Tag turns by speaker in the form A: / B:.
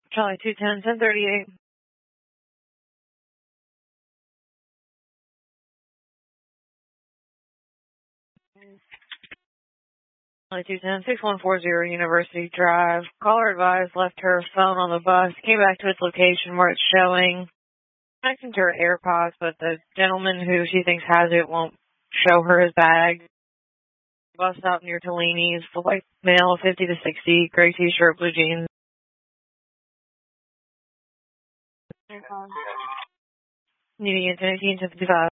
A: Charlie 210, 1038. Charlie 210, 6140 University Drive. Caller advised left her phone on the bus, came back to its location where it's showing connecting to her AirPods, but the gentleman who she thinks has it won't show her his bag. Bus stop near Tellini's, white male, 50 to 60, gray t-shirt, blue jeans. Needing attention, 1055.